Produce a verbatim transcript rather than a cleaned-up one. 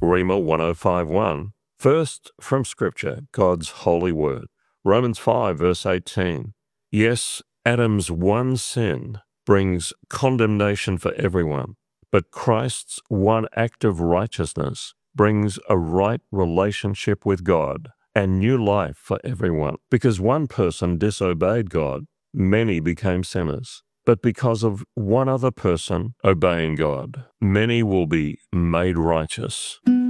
Rhema one oh five one. First, from Scripture, God's holy word. Romans five, verse eighteen. Yes, Adam's one sin brings condemnation for everyone, but Christ's one act of righteousness brings a right relationship with God and new life for everyone. Because one person disobeyed God, many became sinners. But because of one other person obeying God, many will be made righteous.